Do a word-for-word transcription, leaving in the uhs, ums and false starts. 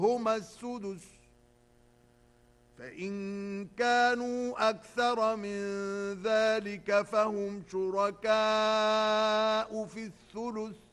هما السدس فإن كانوا أكثر من ذلك فهم شركاء في الثلث